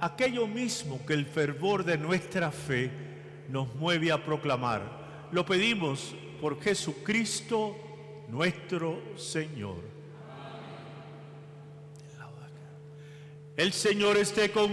aquello mismo que el fervor de nuestra fe nos mueve a proclamar. Lo pedimos por Jesucristo nuestro Señor. El Señor esté con